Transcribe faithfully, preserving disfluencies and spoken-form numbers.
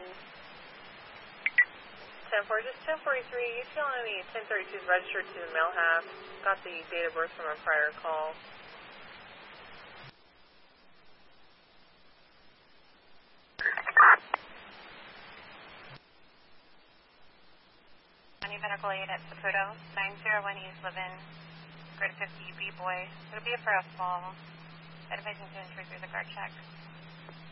ten four, just ten forty-three. You feel any ten thirty-two is registered to the mail half. Got the date of birth from a prior call. Any medical aid at Saputo, nine zero one East Livin, grade fifty B boy. It'll be a for a fall. Advising to intrude through the guard check.